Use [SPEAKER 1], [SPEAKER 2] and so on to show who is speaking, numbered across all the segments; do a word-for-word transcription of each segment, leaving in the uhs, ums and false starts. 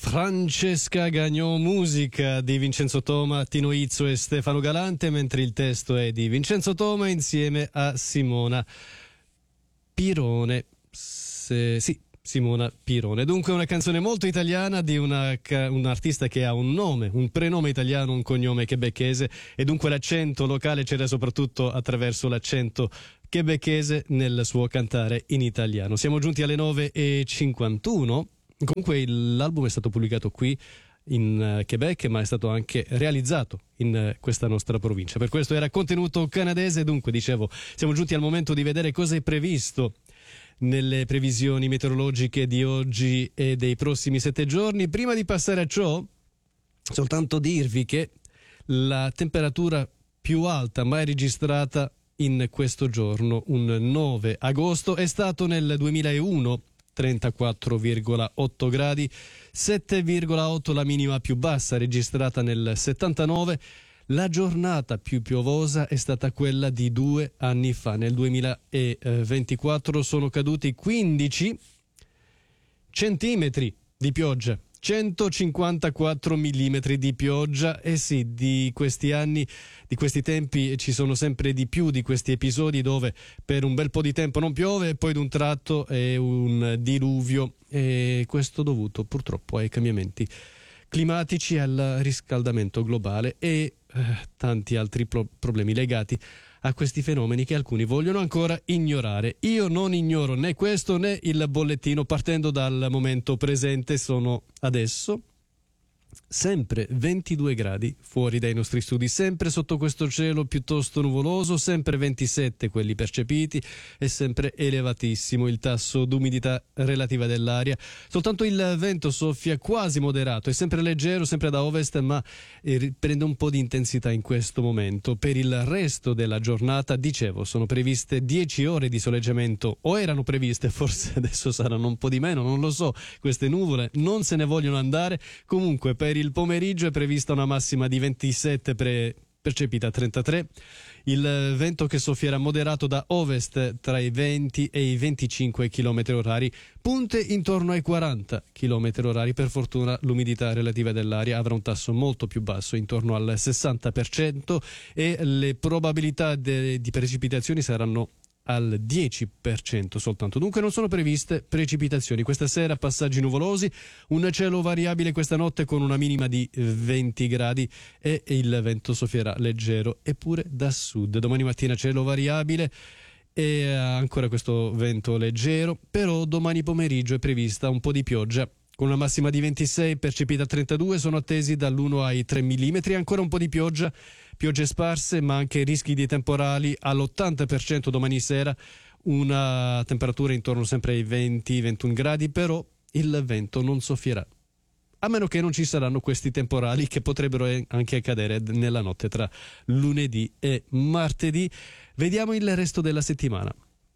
[SPEAKER 1] Francesca Gagnon, musica di Vincenzo Toma, Tino Izzo e Stefano Galante, mentre il testo è di Vincenzo Toma insieme a Simona Pirone. Se, sì, Simona Pirone. Dunque una canzone molto italiana di una, un artista che ha un nome, un prenome italiano, un cognome quebecchese, e dunque l'accento locale c'era soprattutto attraverso l'accento quebecchese nel suo cantare in italiano. Siamo giunti alle nove e cinquantuno. Comunque l'album è stato pubblicato qui in Quebec, ma è stato anche realizzato in questa nostra provincia. Per questo era contenuto canadese. Dunque, dicevo, siamo giunti al momento di vedere cosa è previsto nelle previsioni meteorologiche di oggi e dei prossimi sette giorni. Prima di passare a ciò, soltanto dirvi che la temperatura più alta mai registrata in questo giorno, un nove agosto, è stato nel duemilauno, trentaquattro virgola otto gradi, sette virgola otto la minima più bassa registrata nel settantanove. La giornata più piovosa è stata quella di due anni fa, nel duemilaventiquattro sono caduti quindici centimetri di pioggia, centocinquantaquattro millimetri di pioggia. E sì, di questi anni, di questi tempi ci sono sempre di più di questi episodi dove per un bel po' di tempo non piove e poi d'un tratto è un diluvio, e questo dovuto purtroppo ai cambiamenti climatici, al riscaldamento globale e eh, tanti altri pro- problemi legati a questi fenomeni che alcuni vogliono ancora ignorare. Io non ignoro né questo né il bollettino. Partendo dal momento presente, sono adesso sempre ventidue gradi fuori dai nostri studi, sempre sotto questo cielo piuttosto nuvoloso, sempre ventisette quelli percepiti, e sempre elevatissimo il tasso d'umidità relativa dell'aria. Soltanto il vento soffia quasi moderato, è sempre leggero, sempre da ovest, ma eh, prende un po' di intensità in questo momento. Per il resto della giornata, dicevo, sono previste dieci ore di soleggiamento, o erano previste, forse adesso saranno un po' di meno, non lo so, queste nuvole non se ne vogliono andare. Comunque per il pomeriggio è prevista una massima di ventisette, pre- percepita a trentatré. Il vento che soffierà moderato da ovest tra i venti e i venticinque chilometri orari, punte intorno ai quaranta chilometri orari. Per fortuna l'umidità relativa dell'aria avrà un tasso molto più basso, intorno al sessanta per cento, e le probabilità de- di precipitazioni saranno al dieci per cento soltanto. Dunque non sono previste precipitazioni. Questa sera passaggi nuvolosi, un cielo variabile questa notte con una minima di venti gradi, e il vento soffierà leggero eppure da sud. Domani mattina cielo variabile e ancora questo vento leggero, però domani pomeriggio è prevista un po' di pioggia, con una massima di ventisei, percepita a trentadue, sono attesi dall'uno ai tre millimetri, ancora un po' di pioggia, piogge sparse, ma anche rischi di temporali all'ottanta per cento domani sera, una temperatura intorno sempre ai venti ventuno gradi, però il vento non soffierà. A meno che non ci saranno questi temporali che potrebbero anche accadere nella notte tra lunedì e martedì. Vediamo il resto della settimana.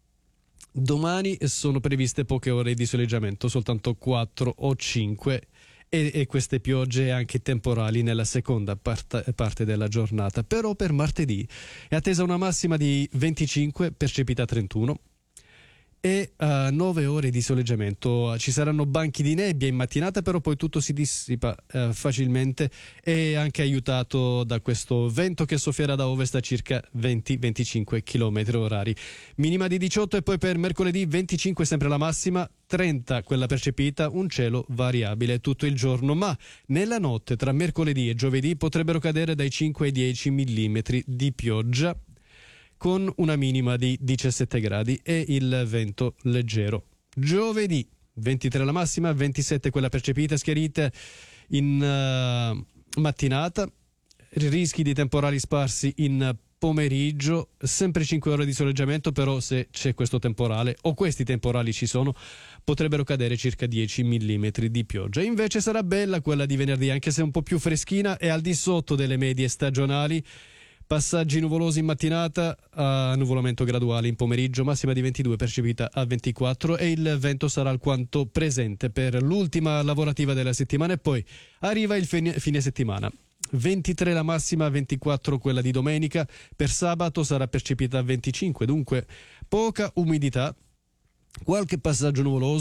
[SPEAKER 1] Domani sono previste poche ore di soleggiamento, soltanto quattro o cinque, e, e queste piogge anche temporali nella seconda part- parte della giornata. Però per martedì è attesa una massima di venticinque, percepita a trentuno, e uh, nove ore di soleggiamento. Ci saranno banchi di nebbia in mattinata, però poi tutto si dissipa uh, facilmente, e anche aiutato da questo vento che soffierà da ovest a circa venti venticinque chilometri orari. Minima di diciotto, e poi per mercoledì venticinque sempre la massima, trenta quella percepita, un cielo variabile tutto il giorno, ma nella notte tra mercoledì e giovedì potrebbero cadere dai cinque ai dieci millimetri di pioggia, con una minima di diciassette gradi e il vento leggero. Giovedì ventitré la massima, ventisette quella percepita, schiarite in uh, mattinata, rischi di temporali sparsi in pomeriggio, sempre cinque ore di soleggiamento, però se c'è questo temporale o questi temporali ci sono, potrebbero cadere circa dieci millimetri di pioggia. Invece sarà bella quella di venerdì, anche se un po' più freschina e al di sotto delle medie stagionali. Passaggi nuvolosi in mattinata, a nuvolamento graduale in pomeriggio, massima di ventidue percepita a ventiquattro, e il vento sarà alquanto presente per l'ultima lavorativa della settimana, e poi arriva il fine, fine settimana. ventitré la massima, ventiquattro quella di domenica, per sabato sarà percepita a venticinque, dunque poca umidità, qualche passaggio nuvoloso,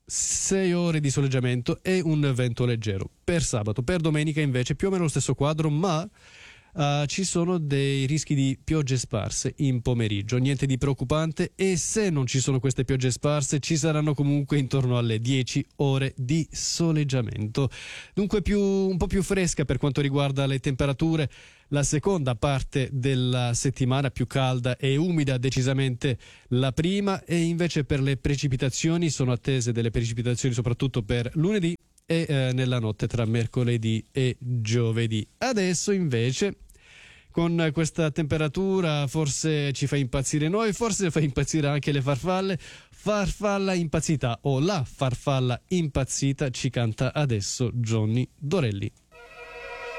[SPEAKER 1] sei ore di soleggiamento e un vento leggero. Per sabato, per domenica invece più o meno lo stesso quadro, ma uh, ci sono dei rischi di piogge sparse in pomeriggio, niente di preoccupante, e se non ci sono queste piogge sparse ci saranno comunque intorno alle dieci ore di soleggiamento. Dunque più, un po' più fresca per quanto riguarda le temperature. La seconda parte della settimana più calda e umida decisamente la prima, e invece per le precipitazioni sono attese delle precipitazioni soprattutto per lunedì e eh, nella notte tra mercoledì e giovedì. Adesso invece con questa temperatura forse ci fa impazzire noi, forse fa impazzire anche le farfalle. Farfalla impazzita, o la farfalla impazzita, ci canta adesso Johnny Dorelli.